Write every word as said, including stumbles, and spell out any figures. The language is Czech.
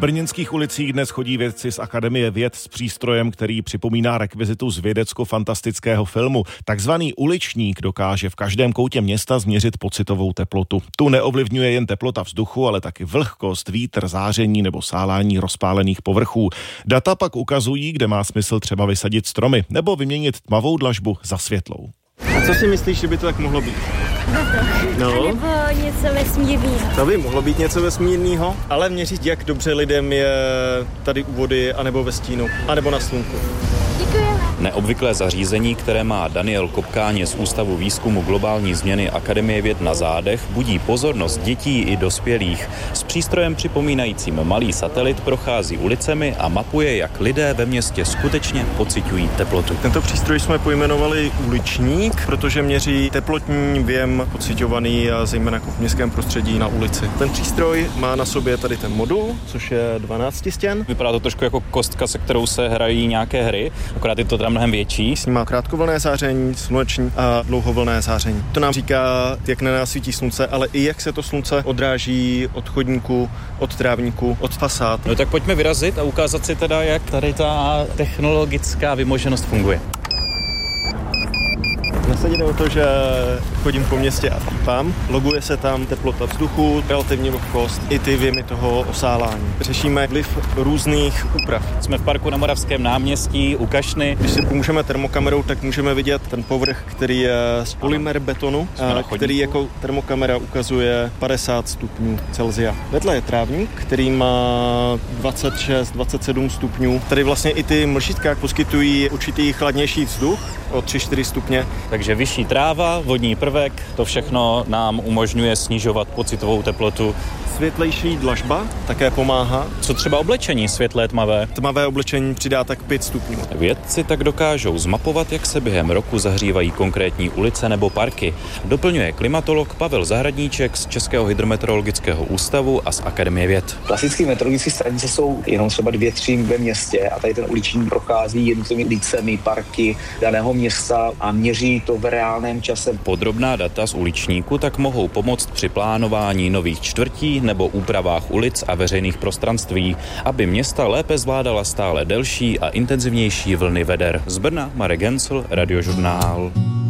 brněnských ulicích dnes chodí vědci z Akademie věd s přístrojem, který připomíná rekvizitu z vědecko-fantastického filmu. Takzvaný uličník dokáže v každém koutě města změřit pocitovou teplotu. Tu neovlivňuje jen teplota vzduchu, ale taky vlhkost, vítr, záření nebo sálání rozpálených povrchů. Data pak ukazují, kde má smysl třeba vysadit stromy nebo vyměnit tmavou dlažbu za světlou. A co si myslíš, že by to tak mohlo být? No. A nebo něco vesmírného. To by mohlo být něco vesmírného, ale měřit, jak dobře lidem je tady u vody, anebo ve stínu, anebo na slunku. Děkujeme. Neobvyklé zařízení, které má Daniel Kopkáně z Ústavu výzkumu globální změny Akademie věd na zádech, budí pozornost dětí i dospělých. S přístrojem připomínajícím malý satelit prochází ulicemi a mapuje, jak lidé ve městě skutečně pociťují teplotu. Tento přístroj jsme pojmenovali uličník, protože měří teplotní věm pociťovaný a zejména v městském prostředí na ulici. Ten přístroj má na sobě tady ten modul, což je dvanáct stěn. Vypadá to trošku jako kostka, se kterou se hrají nějaké hry, akorát je to teda mnohem větší. S ním má krátkovlnné záření, sluneční a dlouhovlnné záření. To nám říká, jak na nás svítí slunce, ale i jak se to slunce odráží od chodníku, od trávníku, od fasád. No tak pojďme vyrazit a ukázat si teda, jak tady ta technologická vymoženost funguje. Nasadě o to, že chodím po městě a pípám. Loguje se tam teplota vzduchu, relativní vlhkost i ty věmy toho osálání. Řešíme vliv různých úprav. Jsme v parku na Moravském náměstí u Kašny. Když si pomůžeme termokamerou, tak můžeme vidět ten povrch, který je z polymer betonu, a který jako termokamera ukazuje padesát stupňů Celsia. Vedle je trávník, který má dvacet šest dvacet sedm stupňů. Tady vlastně i ty mlžítka poskytují určitý chladnější vzduch o tři čtyři stupně. Takže vyšší tráva, vodní prvek, to všechno nám umožňuje snižovat pocitovou teplotu. Světlejší dlažba také pomáhá. Co třeba oblečení světlé, tmavé? Tmavé oblečení přidá tak pět stupňů. Vědci tak dokážou zmapovat, jak se během roku zahřívají konkrétní ulice nebo parky. Doplňuje klimatolog Pavel Zahradníček z Českého hydrometeorologického ústavu a z Akademie věd. Klasické meteorologické stanice jsou jenom třeba dvě, tři ve městě a tady ten uličník prochází jednotlivými ulicemi, parky daného města a měří to v reálném čase. Podrobná data z uličníku tak mohou pomoct při plánování nových čtvrtí nebo úpravách ulic a veřejných prostranství, aby města lépe zvládala stále delší a intenzivnější vlny veder. Z Brna Marek Gencl, Radiožurnál.